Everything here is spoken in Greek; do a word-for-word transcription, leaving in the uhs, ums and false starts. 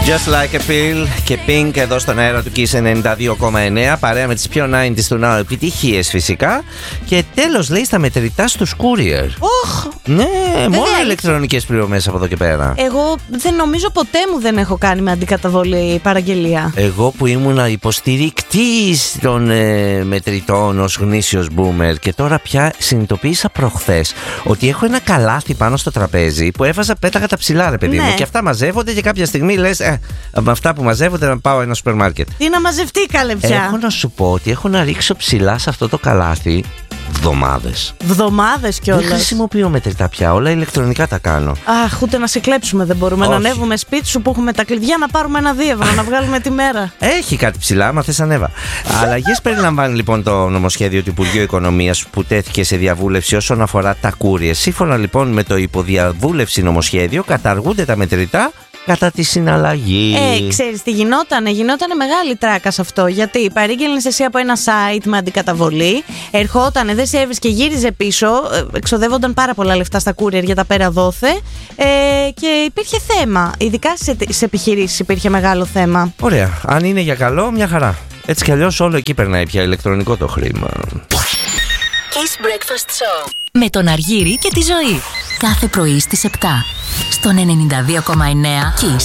Just like a pill και Pink εδώ στον αέρα του Kiss ενενήντα δύο κόμμα εννέα, παρέα με τις πιο ενενήντα του Now επιτυχίες φυσικά. Και τέλος λέει στα μετρητά στους courier. Οχ! Ναι, Βέβαια, μόνο αλήθεια. ηλεκτρονικές πληρωμές από εδώ και πέρα. Εγώ δεν νομίζω ποτέ μου δεν έχω κάνει με αντικαταβολή παραγγελία. Εγώ που ήμουνα υποστηρικτής των ε, μετρητών ως γνήσιος boomer, και τώρα πια συνειδητοποίησα προχθές ότι έχω ένα καλάθι πάνω στο τραπέζι που έβαζα, πέταγα τα ψηλά, ρε παιδί Ναι. μου, και αυτά μαζεύονται και κάποια στιγμή λες ε, με αυτά που μαζεύονται να πάω ένα σούπερ μάρκετ. Τι να μαζευτεί καλέ πια. Έχω να σου πω ότι έχω να ρίξω ψηλά σε αυτό το καλάθι εβδομάδες. Βδομάδες Δεν κιόλας. χρησιμοποιώ μετρητά πια, όλα ηλεκτρονικά τα κάνω. Αχ, ούτε να σε κλέψουμε δεν μπορούμε. Όχι. Να ανέβουμε σπίτι σου που έχουμε τα κλειδιά να πάρουμε ένα δύο ευρώ, να βγάλουμε τη μέρα. Έχει κάτι ψηλά, μα θες ανέβα. Αλλαγές περιλαμβάνει λοιπόν το νομοσχέδιο του Υπουργείου Οικονομίας που τέθηκε σε διαβούλευση όσον αφορά τα courier. Σύμφωνα λοιπόν με το υποδιαβούλευση νομοσχέδιο, καταργούνται τα μετρητά κατά τη συναλλαγή. Ε, ξέρεις τι γινότανε, γινότανε μεγάλη τράκα σε αυτό. Γιατί παρήγγελνες εσύ από ένα site με αντικαταβολή, ερχότανε, δεν σε έβρισκε, γύριζε πίσω, ε, εξοδεύονταν πάρα πολλά λεφτά στα courier για τα πέρα δόθε, ε, και υπήρχε θέμα. Ειδικά σε, σε επιχειρήσεις υπήρχε μεγάλο θέμα. Ωραία. Αν είναι για καλό, μια χαρά. Έτσι κι αλλιώς όλο εκεί περνάει πια ηλεκτρονικό το χρήμα. Kiss Breakfast Show με τον Αργύρη και τη Ζωή. Κάθε πρωί στις επτά στον ενενήντα δύο κόμμα εννέα Kiss.